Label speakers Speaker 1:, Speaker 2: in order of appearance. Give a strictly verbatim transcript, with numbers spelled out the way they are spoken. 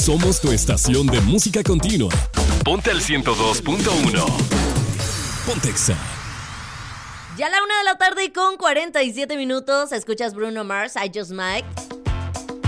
Speaker 1: Somos tu estación de música continua. Ponte al ciento dos punto uno. Pontexa.
Speaker 2: Ya a la una de la tarde y con cuarenta y siete minutos escuchas Bruno Mars, I Just Might.